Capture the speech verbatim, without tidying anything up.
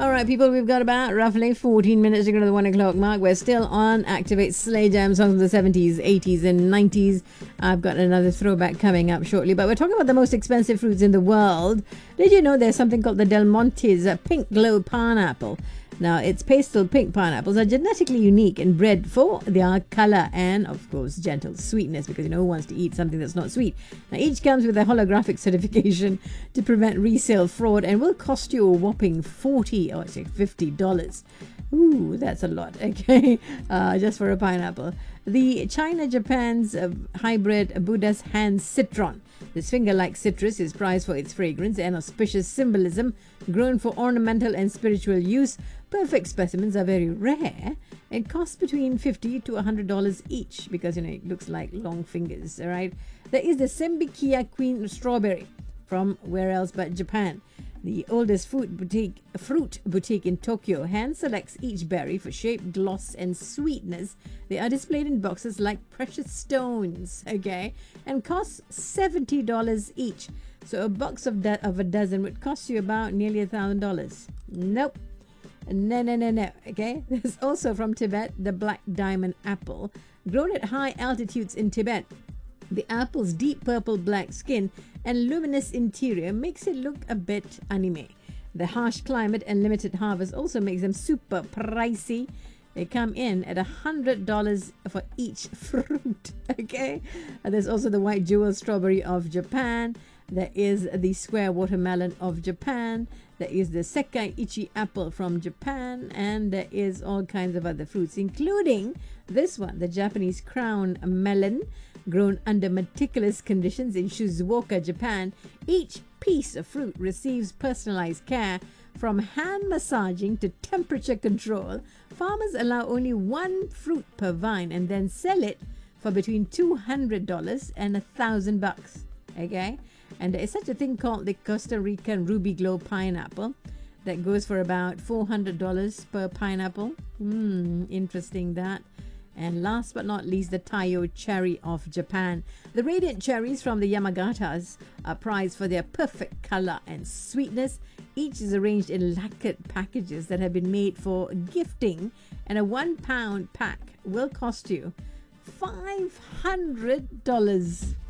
All right, people, we've got about roughly fourteen minutes to go to the one o'clock mark. We're still on Activate Slay Jam songs of the seventies, eighties, and nineties. I've got another throwback coming up shortly, but we're talking about the most expensive fruits in the world. Did you know there's something called the Del Monte's uh, Pink Glow Pineapple? Now, its pastel pink pineapples are genetically unique and bred for their color and, of course, gentle sweetness, because you know who wants to eat something that's not sweet. Now, each comes with a holographic certification to prevent resale fraud and will cost you a whopping forty dollars or actually fifty dollars. Ooh, that's a lot, okay, uh, just for a pineapple. The China-Japan's uh, hybrid Buddha's Hand Citron. This finger-like citrus is prized for its fragrance and auspicious symbolism. Grown for ornamental and spiritual use, perfect specimens are very rare and cost between fifty to one hundred dollars each because, you know, it looks like long fingers, all right? There is the Sembikia Queen Strawberry from where else but Japan. The oldest food boutique, fruit boutique in Tokyo hand selects each berry for shape, gloss, and sweetness. They are displayed in boxes like precious stones, okay, and cost seventy dollars each. So a box of that of a dozen would cost you about nearly a thousand dollars. Nope. No, no, no, no. Okay. There's also from Tibet the Black Diamond Apple, grown at high altitudes in Tibet. The apple's deep purple black skin and luminous interior makes it look a bit anime. The harsh climate and limited harvest also makes them super pricey. They come in at one hundred dollars for each fruit, okay? And there's also the white jewel strawberry of Japan. There is the square watermelon of Japan. There is the Sekai Ichi apple from Japan. And there is all kinds of other fruits, including this one, the Japanese crown melon, grown under meticulous conditions in Shizuoka, Japan. Each piece of fruit receives personalized care. From hand massaging to temperature control, farmers allow only one fruit per vine and then sell it for between two hundred dollars and a thousand bucks. Okay? And there is such a thing called the Costa Rican Ruby Glow pineapple that goes for about four hundred dollars per pineapple. Hmm, interesting that. And last but not least, the Taiyo cherry of Japan. The radiant cherries from the Yamagatas are prized for their perfect color and sweetness. Each is arranged in lacquered packages that have been made for gifting, and a one pound pack will cost you five hundred dollars.